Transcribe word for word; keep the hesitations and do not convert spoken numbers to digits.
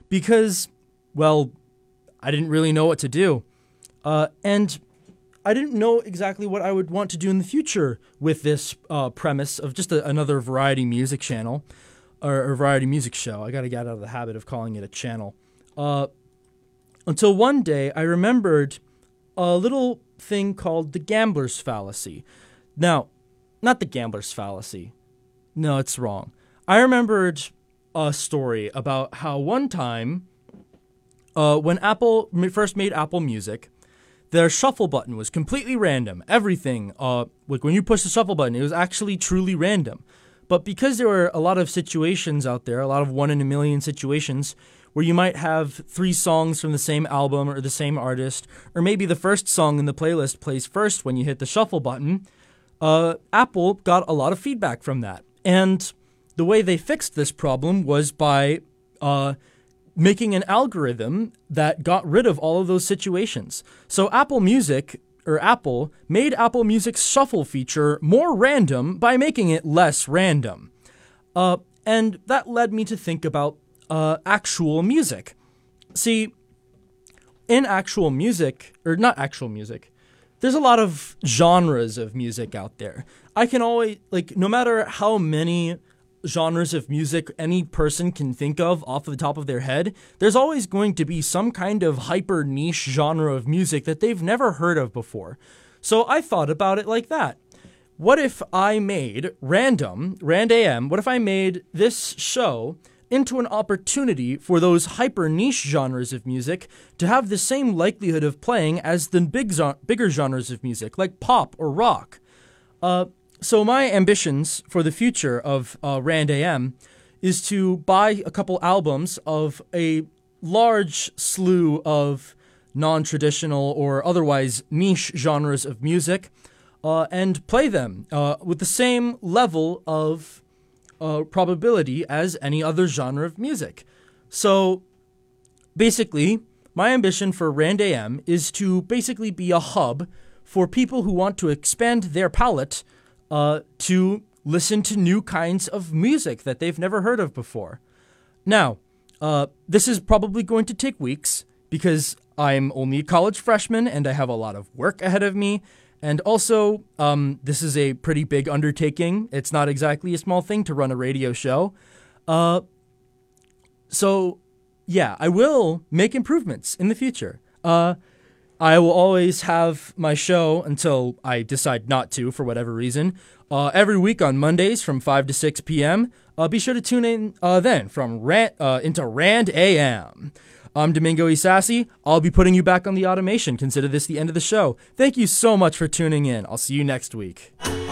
because, well, I didn't really know what to do. Uh, and I didn't know exactly what I would want to do in the future with this uh, premise of just a, another variety music channel or, or variety music show. I got to get out of the habit of calling it a channel. Uh, until one day I remembered a little thing called the gambler's fallacy. Now, not the gambler's fallacy. No, it's wrong. I remembered a story about how one time, uh, when Apple first made Apple Music, their shuffle button was completely random. Everything, uh, like when you push the shuffle button, it was actually truly random. But because there were a lot of situations out there, a lot of one in a million situations, where you might have three songs from the same album or the same artist, or maybe the first song in the playlist plays first when you hit the shuffle button, uh, Apple got a lot of feedback from that. And the way they fixed this problem was by uh, making an algorithm that got rid of all of those situations. So Apple Music, or Apple, made Apple Music's shuffle feature more random by making it less random. Uh, and that led me to think about Uh, actual music. See, in actual music, or not actual music, there's a lot of genres of music out there. I can always, like, no matter how many genres of music any person can think of off the top of their head, there's always going to be some kind of hyper niche genre of music that they've never heard of before. So I thought about it like that. What if I made random, Rand A M, what if I made this show into an opportunity for those hyper niche genres of music to have the same likelihood of playing as the big zo- bigger genres of music, like pop or rock. Uh, so my ambitions for the future of uh, Rand A M is to buy a couple albums of a large slew of non-traditional or otherwise niche genres of music uh, and play them uh, with the same level of Uh, probability as any other genre of music. So basically, my ambition for Rand A M is to basically be a hub for people who want to expand their palette uh, to listen to new kinds of music that they've never heard of before. Now, uh, this is probably going to take weeks because I'm only a college freshman and I have a lot of work ahead of me. And also, um, this is a pretty big undertaking. It's not exactly a small thing to run a radio show. Uh, so, yeah, I will make improvements in the future. Uh, I will always have my show until I decide not to, for whatever reason, uh, every week on Mondays from five to six p.m. Uh, be sure to tune in uh, then from Rand, uh, into Rand A M. I'm Domingo Isasi. I'll be putting you back on the automation. Consider this the end of the show. Thank you so much for tuning in. I'll see you next week.